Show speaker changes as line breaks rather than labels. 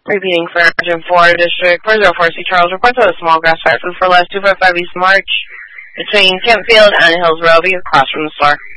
Repeating for Region 4 District 404C Charles reports of a small grass fire food for last 245 East March between Kentfield and Hills Road across from the store.